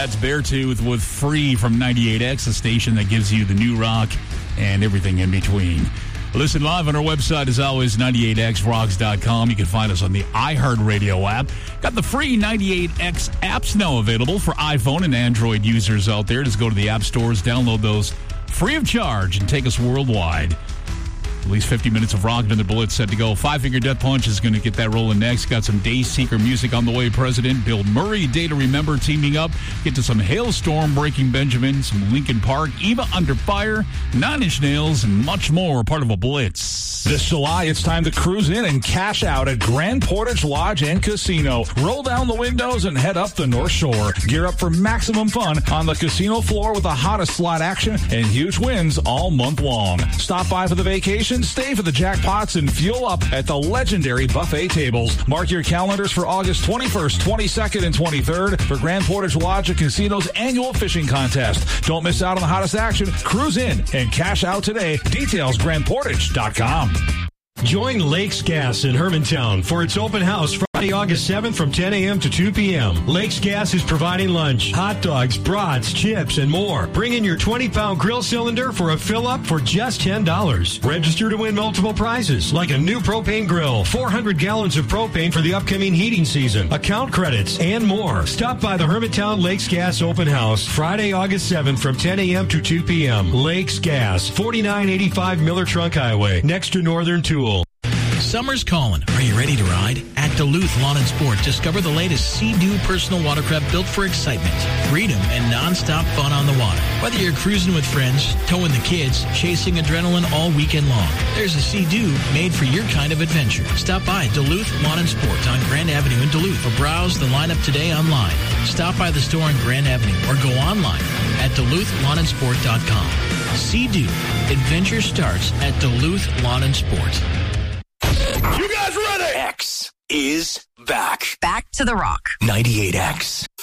That's Beartooth with Free from 98X, the station that gives you the new rock and everything in between. Listen live on our website, as always, 98xrocks.com. You can find us on the iHeartRadio app. Got the free 98X apps now available for iPhone and Android users out there. Just go to the app stores, download those free of charge, and take us worldwide. At least 50 minutes of rock and the bullets set to go. Five Finger Death Punch is going to get that rolling next. Got some Dayseeker music on the way. President Bill Murray, Day to Remember teaming up. Get to some Hailstorm, Breaking Benjamin, some Linkin Park, Eva Under Fire, Nine Inch Nails, and much more. Part of a blitz. This July, it's time to cruise in and cash out at Grand Portage Lodge and Casino. Roll down the windows and head up the North Shore. Gear up for maximum fun on the casino floor with the hottest slot action and huge wins all month long. Stop by for the vacation, stay for the jackpots, and fuel up at the legendary buffet tables. Mark your calendars for August 21st, 22nd, and 23rd for Grand Portage Lodge and Casino's annual fishing contest. Don't miss out on the hottest action. Cruise in and cash out today. Details, grandportage.com. Join Lakes Gas in Hermantown for its open house Friday, August 7th from 10 a.m. to 2 p.m. Lakes Gas is providing lunch, hot dogs, brats, chips, and more. Bring in your 20-pound grill cylinder for a fill-up for just $10. Register to win multiple prizes, like a new propane grill, 400 gallons of propane for the upcoming heating season, account credits, and more. Stop by the Hermantown Lakes Gas open house Friday, August 7th from 10 a.m. to 2 p.m. Lakes Gas, 4985 Miller Trunk Highway, next to Northern Tool. Summer's calling. Are you ready to ride? At Duluth Lawn and Sport, discover the latest Sea-Doo personal watercraft built for excitement, freedom, and non-stop fun on the water. Whether you're cruising with friends, towing the kids, chasing adrenaline all weekend long, there's a Sea-Doo made for your kind of adventure. Stop by Duluth Lawn and Sport on Grand Avenue in Duluth or browse the lineup today online. Stop by the store on Grand Avenue or go online at DuluthLawnandSport.com. Sea-Doo. Adventure starts at Duluth Lawn and Sport. You guys ready? X is back. Back to the rock. 98X.